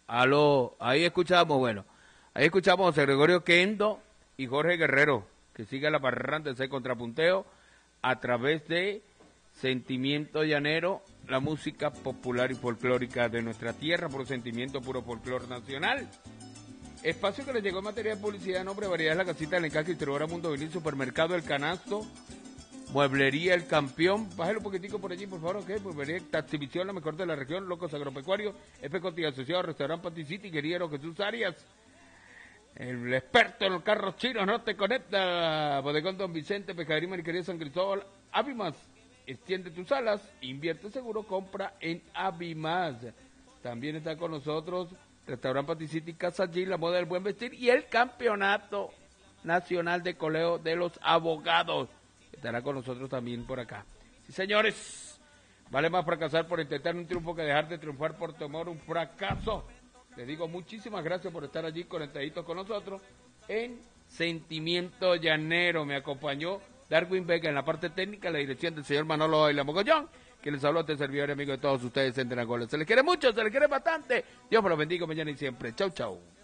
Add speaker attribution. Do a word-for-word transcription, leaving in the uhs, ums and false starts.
Speaker 1: Aló, ahí escuchamos, bueno, ahí escuchamos a José Gregorio Kendo y Jorge Guerrero, que sigue la parranda de ese contrapunteo a través de Sentimiento Llanero, la música popular y folclórica de nuestra tierra, por sentimiento puro folclor nacional. Espacio que les llegó en materia de publicidad, nombre, variedad, la casita del encaje, distribuidora Mundo Vinil, supermercado El Canasto, mueblería El Campeón, bájale un poquitico por allí, por favor, ok, mueblería Taxivisión, la mejor de la región, Locos Agropecuarios, F. Contigo Asociado, Restaurante Panty City, Guerrero Jesús Arias, el experto en los carros chinos, no te conecta, Bodegón Don Vicente, Pescadería Mariquería San Cristóbal, Avimas, extiende tus alas, invierte seguro, compra en Avimas. También está con nosotros Restaurante Panty City, Casa G, la moda del buen vestir y el Campeonato Nacional de Coleo de los Abogados. Estará con nosotros también por acá. Sí, señores, vale más fracasar por intentar un triunfo que dejar de triunfar por temor un fracaso. Les digo muchísimas gracias por estar allí conectaditos con nosotros en Sentimiento Llanero. Me acompañó Darwin Vega en la parte técnica, la dirección del señor Manolo Ayla Mogollón, que les habló este servidor y amigo de todos ustedes en Tenagoles. Se les quiere mucho, se les quiere bastante. Dios me los bendiga mañana y siempre. Chau, chau.